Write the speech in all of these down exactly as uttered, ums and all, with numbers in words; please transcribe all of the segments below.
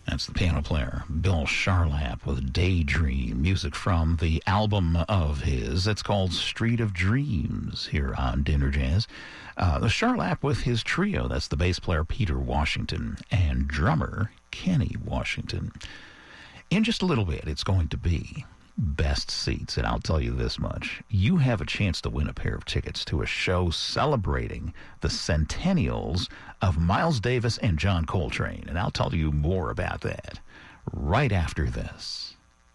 That's the piano player, Bill Charlap, with Daydream, music from the album of his. It's called Street of Dreams here on Dinner Jazz. Uh, the Charlap with his trio, that's the bass player Peter Washington and drummer Kenny Washington. In just a little bit, it's going to be Best Seats, and I'll tell you this much. You have a chance to win a pair of tickets to a show celebrating the centennials of Miles Davis and John Coltrane, and I'll tell you more about that right after this.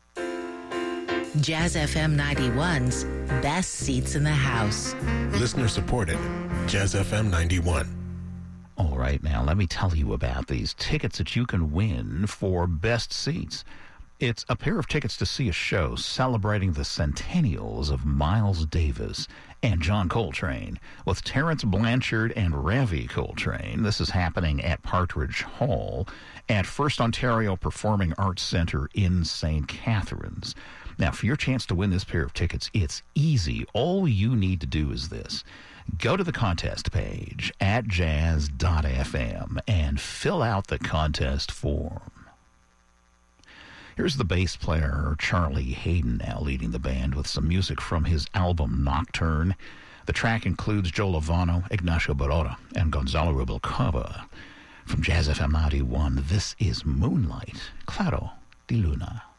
Jazz F M ninety-one's Best Seats in the House. Listener supported, Jazz F M ninety-one. All right, now let me tell you about these tickets that you can win for Best Seats. It's a pair of tickets to see a show celebrating the centennials of Miles Davis and John Coltrane with Terence Blanchard and Ravi Coltrane. This is happening at Partridge Hall at First Ontario Performing Arts Centre in Saint Catharines. Now, for your chance to win this pair of tickets, it's easy. All you need to do is this. Go to the contest page at jazz dot f m and fill out the contest form. Here's the bass player, Charlie Hayden, now leading the band with some music from his album Nocturne. The track includes Joe Lovano, Ignacio Barora, and Gonzalo Rubalcaba. From Jazz F M ninety-one, this is Moonlight, Claro de Luna.